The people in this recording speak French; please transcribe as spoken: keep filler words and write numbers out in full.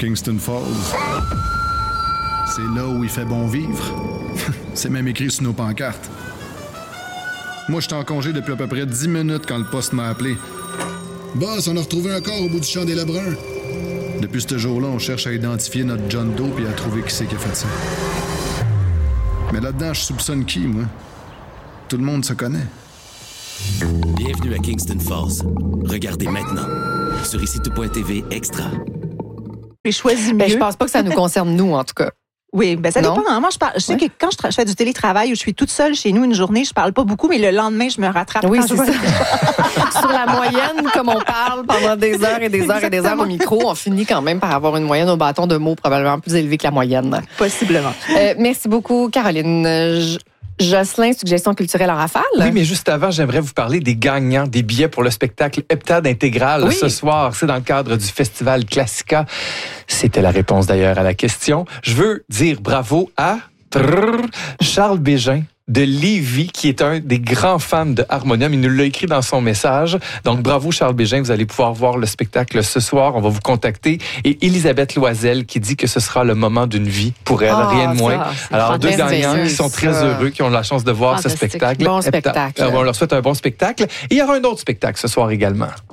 Kingston Falls. C'est là où il fait bon vivre. C'est même écrit sur nos pancartes. Moi, j'étais en congé depuis à peu près dix minutes quand le poste m'a appelé. Boss, on a retrouvé un corps au bout du champ des Lebrun. Depuis ce jour-là, on cherche à identifier notre John Doe et à trouver qui c'est qui a fait ça. Mais là-dedans, je soupçonne qui, moi? Tout le monde se connaît. Bienvenue à Kingston Falls. Regardez maintenant sur ici tout point t v Extra. J'ai choisi mieux. Ben, je pense pas que ça nous concerne, nous, en tout cas. Oui, ben ça Non? dépend. Moi, je, parle, je sais Ouais. que quand je, tra- je fais du télétravail ou je suis toute seule chez nous une journée, je parle pas beaucoup, mais le lendemain, je me rattrape. Oui, quand c'est je vois- ça. Sur la moyenne, comme on parle pendant des heures et des heures et des heures au micro, on finit quand même par avoir une moyenne au bâton de mots probablement plus élevée que la moyenne. Possiblement. Euh, merci beaucoup, Caroline. Euh, J- Jocelyn, suggestion culturelle en rafale? Oui, mais juste avant, j'aimerais vous parler des gagnants des billets pour le spectacle Heptade Intégral Oui. ce soir. C'est dans le cadre du Festival Classica. C'était la réponse d'ailleurs à la question. Je veux dire bravo à trrr, Charles Bégin de Lévis, qui est un des grands fans de Harmonium. Il nous l'a écrit dans son message. Donc, bravo Charles Bégin, vous allez pouvoir voir le spectacle ce soir. On va vous contacter. Et Elisabeth Loisel qui dit que ce sera le moment d'une vie pour elle, Ah, rien de ça, moins. c'est Alors, deux fantastique, gagnants qui sont ça. très heureux, qui ont la chance de voir Fantastique. ce spectacle. Bon Heptade. spectacle. Euh, on leur souhaite un bon spectacle. Et il y aura un autre spectacle ce soir également.